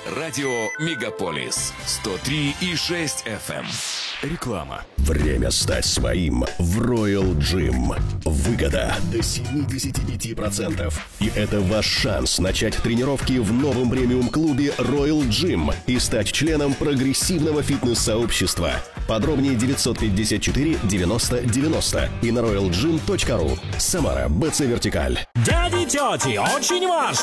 Радио Мегаполис 103,6 FM. Реклама. Время стать своим в Royal Gym. Выгода до 75%. И это ваш шанс начать тренировки в новом премиум-клубе Royal Gym и стать членом прогрессивного фитнес-сообщества. Подробнее 954 90 90 и на royalgym.ru. Самара, БЦ Вертикаль. Дяди, тети, очень важно!